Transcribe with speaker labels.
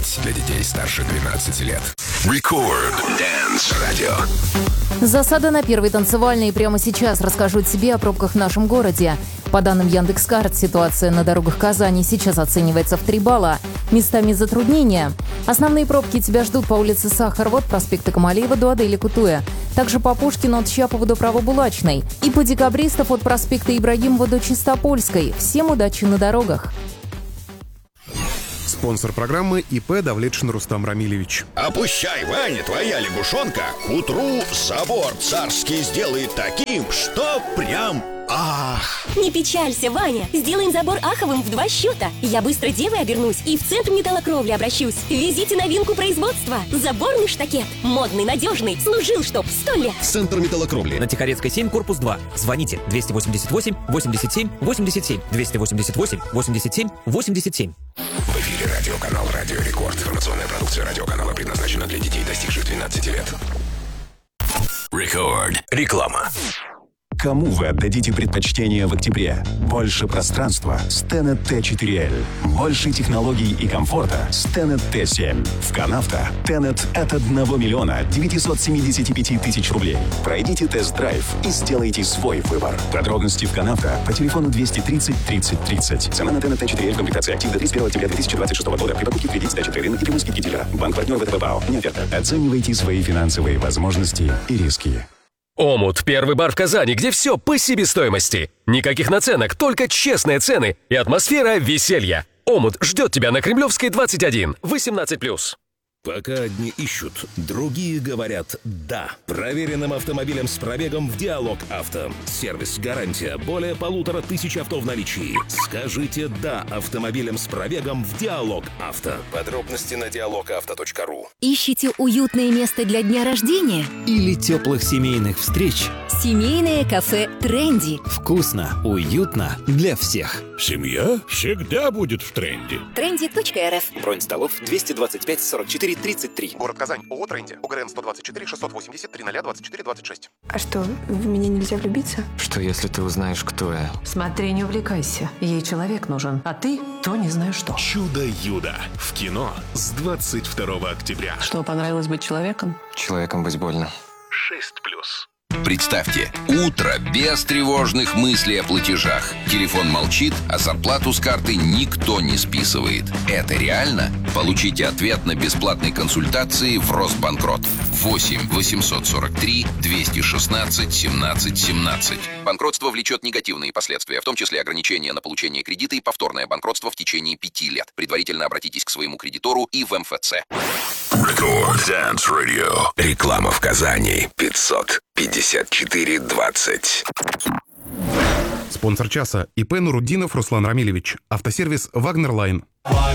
Speaker 1: 9 для детей старше 12 лет. Record Dance Radio.
Speaker 2: Засада на первой танцевальной. Прямо сейчас расскажу тебе о пробках в нашем городе. По данным Яндекс.Карт, ситуация на дорогах Казани сейчас оценивается в 3 балла. Местами затруднения. Основные пробки тебя ждут по улице Сахарова от проспекта Камалеева до Адели Кутуя. Также по Пушкину от Чапова до Правобулачной. И по Декабристов от проспекта Ибрагимова до Чистопольской. Всем удачи на дорогах.
Speaker 3: Спонсор программы ИП Давлетшин Рустам Рамилевич.
Speaker 4: Опущай, Ваня, твоя лягушонка к утру забор царский сделает таким, что прям ах!
Speaker 5: Не печалься, Ваня, сделаем забор аховым в 2 счета. Я быстро девой обернусь и в центр металлокровли обращусь. Везите новинку производства. Заборный штакет. Модный, надежный. Служил чтоб 100 лет.
Speaker 4: Центр металлокровли.
Speaker 6: На Тихорецкой 7, корпус 2. Звоните 288 87 87 288 87 87.
Speaker 1: В эфире радиоканал «Радио Рекорд». Информационная продукция радиоканала предназначена для детей, достигших 12 лет. Record. Реклама.
Speaker 7: Кому вы отдадите предпочтение в октябре? Больше пространства с Tenet T4L. Больше технологий и комфорта с Tenet T7. В Канавто Tenet от 1 миллиона 975 тысяч рублей. Пройдите тест-драйв и сделайте свой выбор. Подробности в Канавто по телефону 230 30 30. Цена на Tenet T4L в комплектации «Актив» до 31 октября 2026 года. При покупке кредит сдачи рынок или скидки дилера. Банк-партнер ВТБ БАО. Не оферта. Оценивайте свои финансовые возможности и риски.
Speaker 8: Омут – первый бар в Казани, где все по себестоимости. Никаких наценок, только честные цены и атмосфера веселья. Омут ждет тебя на Кремлевской 21, 18+.
Speaker 4: Пока одни ищут, другие говорят «да». Проверенным автомобилем с пробегом в Диалог Авто. Сервис, гарантия, более 1500 авто в наличии. Скажите «да» автомобилем с пробегом в Диалог Авто. Подробности на dialogauto.ru.
Speaker 9: Ищите уютное место для дня рождения?
Speaker 10: Или теплых семейных встреч?
Speaker 9: Семейное кафе «Тренди».
Speaker 10: Вкусно, уютно для всех.
Speaker 11: Семья всегда будет в тренде.
Speaker 9: Trendy.rf.
Speaker 6: Бронь столов 225 44 33.
Speaker 3: Город Казань. ООО «Тренди». ОГРН 124 680 300 26.
Speaker 12: А что, в меня нельзя влюбиться?
Speaker 13: Что, если ты узнаешь, кто я?
Speaker 14: Смотри, не увлекайся. Ей человек нужен, а ты то не знаешь что.
Speaker 11: Чудо-юдо. В кино с 22 октября.
Speaker 14: Что, понравилось быть человеком?
Speaker 13: Человеком быть больно.
Speaker 11: 6+.
Speaker 1: Представьте, утро без тревожных мыслей о платежах. Телефон молчит, а зарплату с карты никто не списывает. Это реально? Получите ответ на бесплатной консультации в Росбанкрот. 8 843 216 17 17. Банкротство влечет негативные последствия, в том числе ограничения на получение кредита и повторное банкротство в течение 5 лет. Предварительно обратитесь к своему кредитору и в МФЦ. Record Dance Radio. Реклама в Казани. 554 20.
Speaker 3: Спонсор часа ИП Нуруддинов Руслан Рамилевич. Автосервис «Вагнер Лайн».